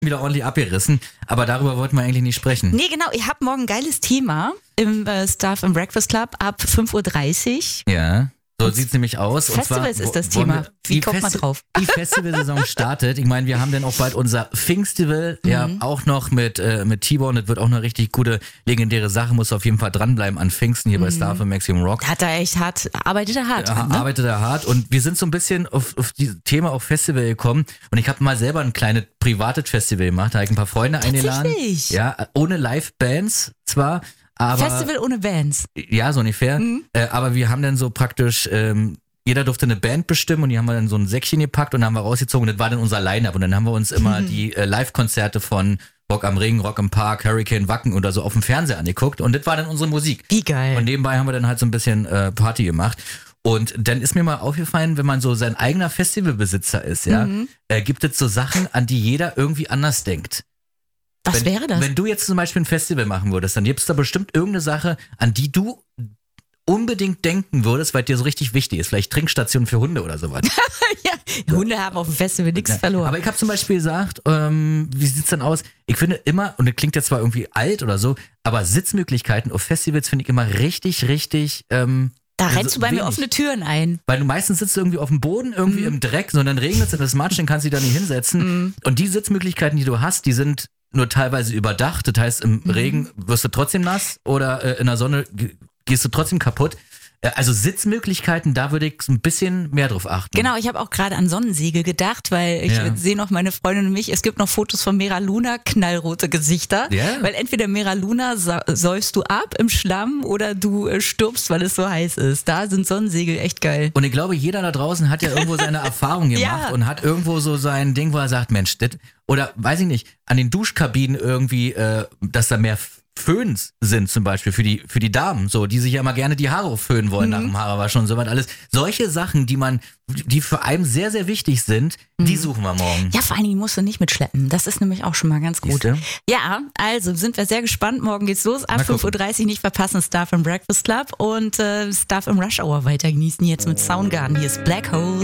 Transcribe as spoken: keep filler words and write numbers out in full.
wieder ordentlich abgerissen, aber darüber wollten wir eigentlich nicht sprechen. Nee, genau, ihr habt morgen ein geiles Thema im äh, Staff and Breakfast Club ab fünf Uhr dreißig. Ja, so sieht es nämlich aus. Festivals Und zwar, ist das wollen Thema. wir- Wie die kommt man Festi- drauf? Die Festivalsaison startet. Ich meine, wir haben dann auch bald unser Pfingstival, ja, auch noch mit, äh, mit T-Bone. Das wird auch eine richtig gute, legendäre Sache. Muss auf jeden Fall dranbleiben an Pfingsten hier bei Star für Maximum Rock. Da hat er echt hart, arbeitet er hart. Ja, ne? arbeitet er hart und wir sind so ein bisschen auf, auf dieses Thema auf Festival gekommen und ich habe mal selber ein kleines privates Festival gemacht, da habe ich ein paar Freunde eingeladen. Tatsächlich? Ja, ohne Live-Bands zwar, aber Festival ohne Bands. ja, so ungefähr. Mhm. Äh, aber wir haben dann so praktisch, ähm, jeder durfte eine Band bestimmen und die haben wir dann so ein Säckchen gepackt und dann haben wir rausgezogen und das war dann unser Line-Up und dann haben wir uns immer Mhm. die äh, Live-Konzerte von Rock am Ring, Rock im Park, Hurricane, Wacken oder so auf dem Fernseher angeguckt und das war dann unsere Musik. Wie geil. Und nebenbei haben wir dann halt so ein bisschen äh, Party gemacht. Und dann ist mir mal aufgefallen, wenn man so sein eigener Festivalbesitzer ist, ja, Mhm. äh, gibt es so Sachen, an die jeder irgendwie anders denkt. Was wenn, wäre das? Wenn du jetzt zum Beispiel ein Festival machen würdest, dann gibt es da bestimmt irgendeine Sache, an die du unbedingt denken würdest, weil dir so richtig wichtig ist. Vielleicht Trinkstation für Hunde oder sowas. ja, Hunde haben auf dem Festival nichts verloren. Aber ich habe zum Beispiel gesagt, ähm, wie sieht's denn aus? Ich finde immer, und das klingt jetzt zwar irgendwie alt oder so, aber Sitzmöglichkeiten auf Festivals finde ich immer richtig, richtig ähm, da also rennst du bei mir wenig. offene Türen ein. Weil du meistens sitzt irgendwie auf dem Boden, irgendwie im Dreck, sondern regnet es und das Matsch, dann kannst du dich da nicht hinsetzen. Und die Sitzmöglichkeiten, die du hast, die sind nur teilweise überdacht. Das heißt, im Regen wirst du trotzdem nass oder äh, in der Sonne ge- gehst du trotzdem kaputt. Äh, also Sitzmöglichkeiten, da würde ich so ein bisschen mehr drauf achten. Genau, ich habe auch gerade an Sonnensegel gedacht, weil ich Ja. sehe noch meine Freundin und mich, es gibt noch Fotos von Mera Luna, knallrote Gesichter. Ja. Weil entweder Mera Luna sa- säufst du ab im Schlamm oder du äh, stirbst, weil es so heiß ist. Da sind Sonnensegel echt geil. Und ich glaube, jeder da draußen hat ja irgendwo seine Erfahrung gemacht Ja. und hat irgendwo so sein Ding, wo er sagt, Mensch, das, oder weiß ich nicht, an den Duschkabinen irgendwie, äh, dass da mehr Föhns sind zum Beispiel für die, für die Damen, so, die sich ja immer gerne die Haare föhnen wollen nach dem Haarewaschen und so weiter alles. Solche Sachen, die man, die für einen sehr, sehr wichtig sind, die suchen wir morgen. Ja, vor allen Dingen musst du nicht mitschleppen. Das ist nämlich auch schon mal ganz gut. Siehste? Ja, also sind wir sehr gespannt. Morgen geht's los. Ab Mal gucken. fünf Uhr dreißig nicht verpassen. Stuff im Breakfast Club und äh, Stuff im Rush Hour weiter genießen. Jetzt mit Soundgarden. Hier ist Black Hole.